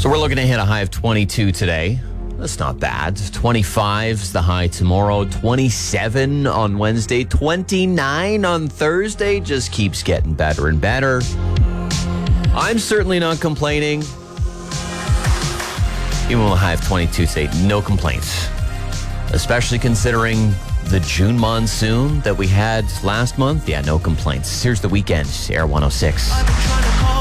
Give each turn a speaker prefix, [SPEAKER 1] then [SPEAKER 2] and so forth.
[SPEAKER 1] So we're looking to hit a high of 22 today. That's not bad. 25 is the high tomorrow. 27 on Wednesday. 29 on Thursday. Just keeps getting better and better. I'm certainly not complaining. Even with a high of 22 today, no complaints. Especially considering the June monsoon that we had last month. Yeah, no complaints. Here's the weekend. Air 106.